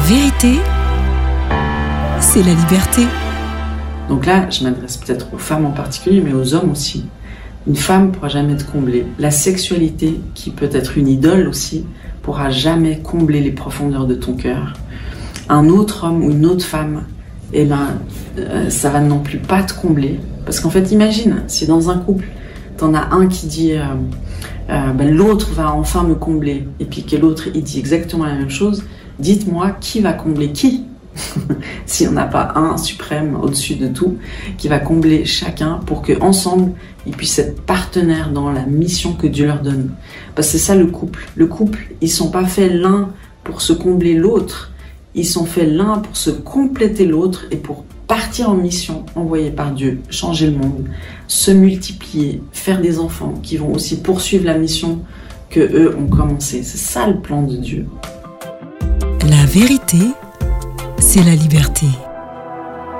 vérité, c'est la liberté. Donc là, je m'adresse peut-être aux femmes en particulier, mais aux hommes aussi. Une femme ne pourra jamais te combler. La sexualité, qui peut être une idole aussi, pourra jamais combler les profondeurs de ton cœur. Un autre homme ou une autre femme, ça va non plus pas te combler. Parce qu'en fait, imagine, si dans un couple, t'en as un qui dit l'autre va enfin me combler, et puis que l'autre il dit exactement la même chose, dites-moi qui va combler qui? S'il n'y en a pas un suprême au-dessus de tout qui va combler chacun pour qu'ensemble ils puissent être partenaires dans la mission que Dieu leur donne. Parce que c'est ça le couple. Le couple, ils sont pas faits l'un pour se combler l'autre, ils sont faits l'un pour se compléter l'autre et pour partir en mission envoyée par Dieu, changer le monde, se multiplier, faire des enfants qui vont aussi poursuivre la mission que eux ont commencé. C'est ça le plan de Dieu. La vérité, c'est la liberté.